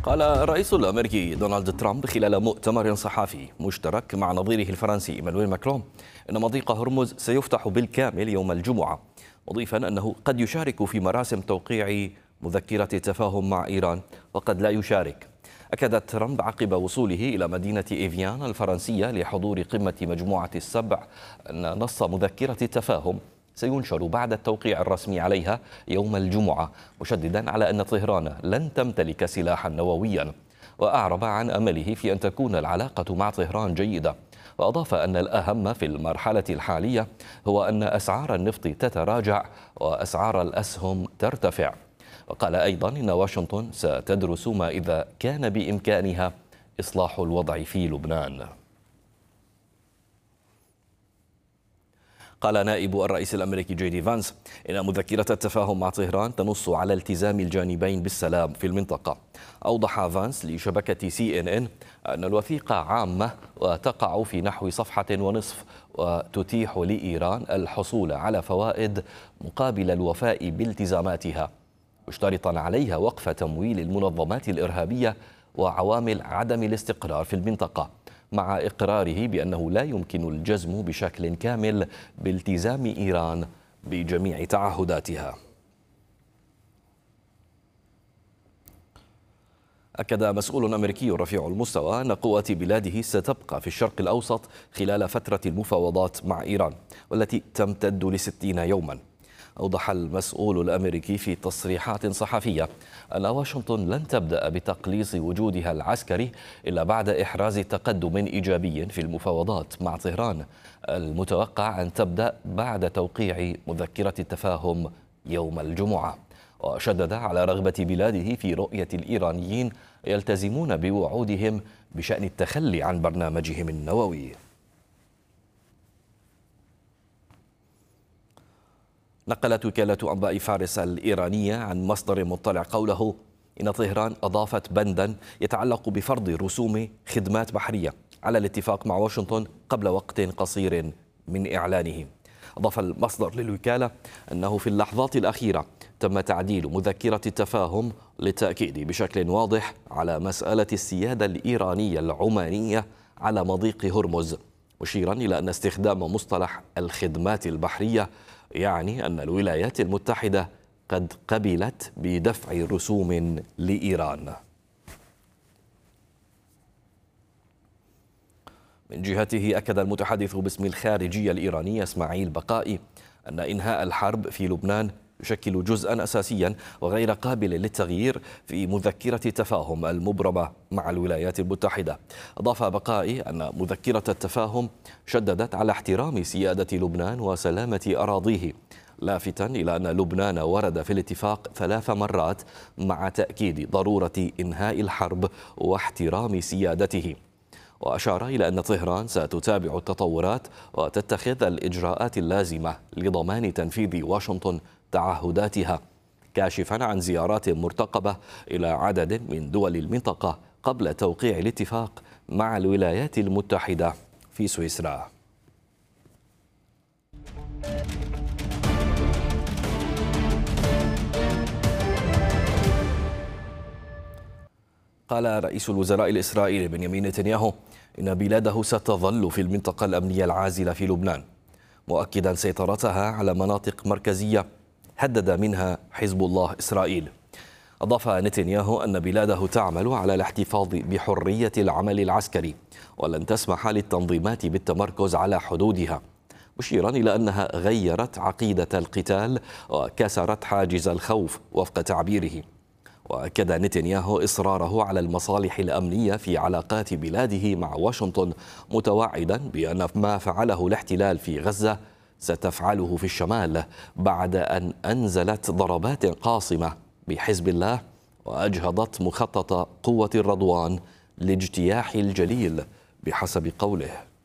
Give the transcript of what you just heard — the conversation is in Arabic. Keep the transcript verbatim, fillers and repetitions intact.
قال الرئيس الأمريكي دونالد ترامب خلال مؤتمر صحفي مشترك مع نظيره الفرنسي إيمانويل ماكرون أن مضيق هرمز سيفتح بالكامل يوم الجمعة، مضيفا أنه قد يشارك في مراسم توقيع مذكرة التفاهم مع إيران وقد لا يشارك. أكد ترامب عقب وصوله إلى مدينة إيفيان الفرنسية لحضور قمة مجموعة السبع أن نص مذكرة التفاهم سينشر بعد التوقيع الرسمي عليها يوم الجمعة، مشددا على أن طهران لن تمتلك سلاحا نوويا، وأعرب عن أمله في أن تكون العلاقة مع طهران جيدة. وأضاف أن الأهم في المرحلة الحالية هو أن أسعار النفط تتراجع وأسعار الأسهم ترتفع. وقال أيضا إن واشنطن ستدرس ما إذا كان بإمكانها إصلاح الوضع في لبنان. قال نائب الرئيس الأمريكي جي دي فانس إن مذكرة التفاهم مع طهران تنص على التزام الجانبين بالسلام في المنطقة. أوضح فانس لشبكة سي إن إن أن الوثيقة عامة وتقع في نحو صفحة ونصف وتتيح لإيران الحصول على فوائد مقابل الوفاء بالتزاماتها، مشترطا عليها وقف تمويل المنظمات الإرهابية وعوامل عدم الاستقرار في المنطقة، مع إقراره بأنه لا يمكن الجزم بشكل كامل بالتزام إيران بجميع تعهداتها. أكد مسؤول أمريكي رفيع المستوى أن قوات بلاده ستبقى في الشرق الأوسط خلال فترة المفاوضات مع إيران والتي تمتد لستين يوما. أوضح المسؤول الأمريكي في تصريحات صحفية أن واشنطن لن تبدأ بتقليص وجودها العسكري إلا بعد إحراز تقدم إيجابي في المفاوضات مع طهران، المتوقع أن تبدأ بعد توقيع مذكرة التفاهم يوم الجمعة. وشدد على رغبة بلاده في رؤية الإيرانيين يلتزمون بوعودهم بشأن التخلي عن برنامجهم النووي. نقلت وكالة أنباء فارس الإيرانية عن مصدر مطلع قوله إن طهران أضافت بندا يتعلق بفرض رسوم خدمات بحرية على الاتفاق مع واشنطن قبل وقت قصير من إعلانه. أضاف المصدر للوكالة أنه في اللحظات الأخيرة تم تعديل مذكرة التفاهم للتأكيد بشكل واضح على مسألة السيادة الإيرانية العمانية على مضيق هرمز، مشيرا إلى أن استخدام مصطلح الخدمات البحرية يعني أن الولايات المتحدة قد قبلت بدفع رسوم لإيران. من جهته أكد المتحدث باسم الخارجية الإيرانية إسماعيل بقائي أن إنهاء الحرب في لبنان يشكل جزءا أساسيا وغير قابل للتغيير في مذكرة التفاهم المبرمة مع الولايات المتحدة. أضاف بقائي أن مذكرة التفاهم شددت على احترام سيادة لبنان وسلامة أراضيه، لافتا إلى أن لبنان ورد في الاتفاق ثلاث مرات مع تأكيد ضرورة إنهاء الحرب واحترام سيادته. وأشار إلى أن طهران ستتابع التطورات وتتخذ الإجراءات اللازمة لضمان تنفيذ واشنطن تعهداتها، كاشفا عن زيارات مرتقبة إلى عدد من دول المنطقة قبل توقيع الاتفاق مع الولايات المتحدة في سويسرا. قال رئيس الوزراء الإسرائيلي بنيامين نتنياهو إن بلاده ستظل في المنطقة الأمنية العازلة في لبنان، مؤكدا سيطرتها على مناطق مركزية هدد منها حزب الله إسرائيل. أضاف نتنياهو أن بلاده تعمل على الاحتفاظ بحرية العمل العسكري ولن تسمح للتنظيمات بالتمركز على حدودها، مشيرا إلى أنها غيرت عقيدة القتال وكسرت حاجز الخوف وفق تعبيره. وأكد نتنياهو إصراره على المصالح الأمنية في علاقات بلاده مع واشنطن، متوعدا بأن ما فعله الاحتلال في غزة ستفعله في الشمال بعد أن أنزلت ضربات قاصمة بحزب الله وأجهضت مخطط قوة الرضوان لاجتياح الجليل بحسب قوله.